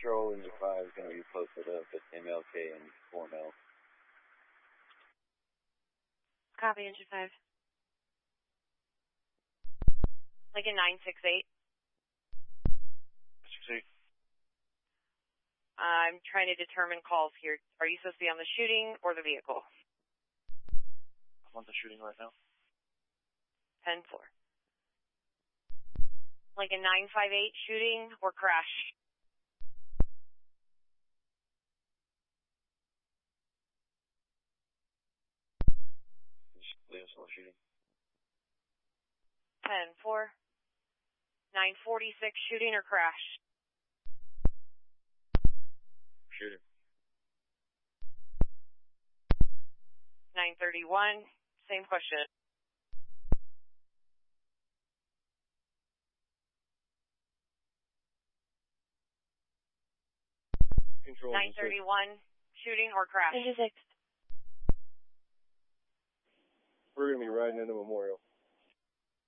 Control into 5 is going to be posted up at MLK and 4 Mil. Copy, engine 5. Lincoln 968. 68. I'm trying to determine calls here. Are you supposed to be on the shooting or the vehicle? I'm on the shooting right now. 10-4. Lincoln 958, shooting or crash? Leave us on the shooting. 10-4. 946, shooting or crash? Shooting. 931, same question. Control 931, shooting or crash? Engine 6. We're going to be riding into Memorial.